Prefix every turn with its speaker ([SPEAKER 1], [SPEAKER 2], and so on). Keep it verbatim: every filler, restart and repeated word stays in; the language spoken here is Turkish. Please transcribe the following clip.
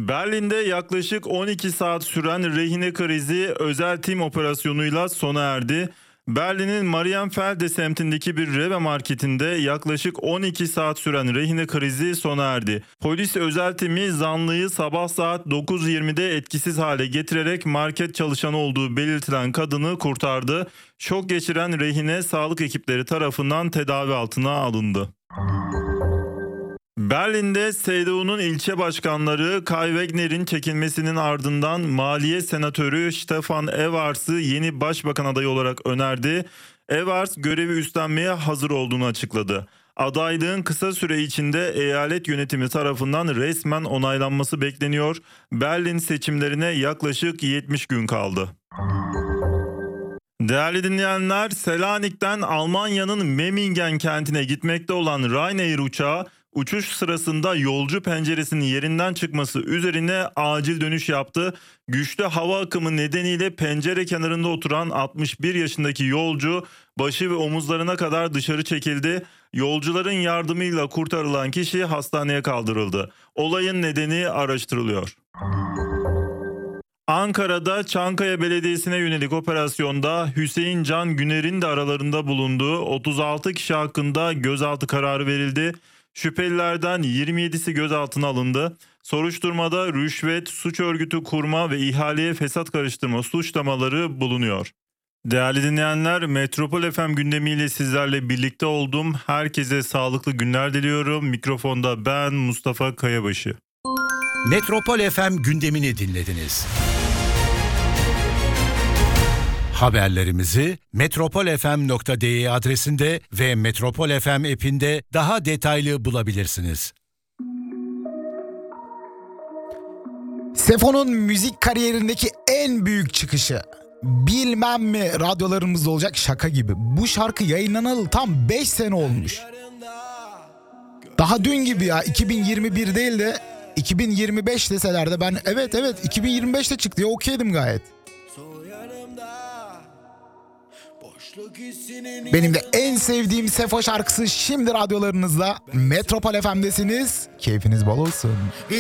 [SPEAKER 1] Berlin'de yaklaşık on iki saat süren rehine krizi özel tim operasyonuyla sona erdi. Berlin'in Marienfelde semtindeki bir Rewe marketinde yaklaşık on iki saat süren rehine krizi sona erdi. Polis özel timi zanlıyı sabah saat dokuz yirmide etkisiz hale getirerek market çalışanı olduğu belirtilen kadını kurtardı. Şok geçiren rehine sağlık ekipleri tarafından tedavi altına alındı. Berlin'de S D U'nun ilçe başkanları Kai Wegner'in çekilmesinin ardından Maliye Senatörü Stefan Evars'ı yeni başbakan adayı olarak önerdi. Evars görevi üstlenmeye hazır olduğunu açıkladı. Adaylığın kısa süre içinde eyalet yönetimi tarafından resmen onaylanması bekleniyor. Berlin seçimlerine yaklaşık yetmiş gün kaldı. Değerli dinleyenler, Selanik'ten Almanya'nın Memmingen kentine gitmekte olan Ryanair uçağı uçuş sırasında yolcu penceresinin yerinden çıkması üzerine acil dönüş yaptı. Güçlü hava akımı nedeniyle pencere kenarında oturan altmış bir yaşındaki yolcu başı ve omuzlarına kadar dışarı çekildi. Yolcuların yardımıyla kurtarılan kişi hastaneye kaldırıldı. Olayın nedeni araştırılıyor. Ankara'da Çankaya Belediyesi'ne yönelik operasyonda Hüseyin Can Güner'in de aralarında bulunduğu otuz altı kişi hakkında gözaltı kararı verildi. Şüphelilerden yirmi yedisi gözaltına alındı. Soruşturmada rüşvet, suç örgütü kurma ve ihaleye fesat karıştırma suçlamaları bulunuyor. Değerli dinleyenler, Metropol F M gündemiyle sizlerle birlikte oldum. Herkese sağlıklı günler diliyorum. Mikrofonda ben Mustafa Kayabaşı.
[SPEAKER 2] Metropol F M gündemini dinlediniz. Haberlerimizi metropol f m nokta d e adresinde ve Metropol F M app'inde daha detaylı bulabilirsiniz.
[SPEAKER 3] Sefo'nun müzik kariyerindeki en büyük çıkışı. Bilmem mi radyolarımızda olacak, şaka gibi. Bu şarkı yayınlanalı tam beş sene olmuş. Daha dün gibi ya, iki bin yirmi bir değil de iki bin yirmi beş deseler de ben evet evet iki bin yirmi beşte çıktı ya, okeydim gayet. Benim de en sevdiğim Sefo şarkısı şimdi radyolarınızda. Metropol F M'desiniz. Keyfiniz bol olsun.